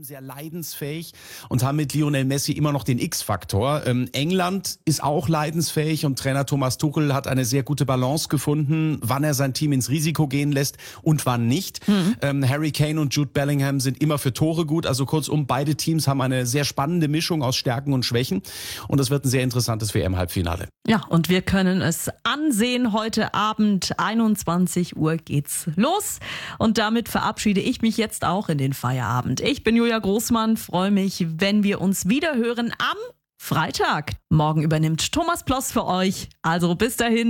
Team sehr leidensfähig und haben mit Lionel Messi immer noch den X-Faktor. England ist auch leidensfähig und Trainer Thomas Tuchel hat eine sehr gute Balance gefunden, wann er sein Team ins Risiko gehen lässt und wann nicht. Harry Kane und Jude Bellingham sind immer für Tore gut. Also kurzum, beide Teams haben eine sehr spannende Mischung aus Stärken und Schwächen. Und das wird ein sehr interessantes WM-Halbfinale. Ja, und wir können es ansehen. Heute Abend 21 Uhr geht's los. Und damit verabschiede ich mich jetzt auch in den Feierabend. Ich bin Julia Großmann, freue mich, wenn wir uns wieder hören am Freitag. Morgen übernimmt Thomas Ploss für euch. Also bis dahin.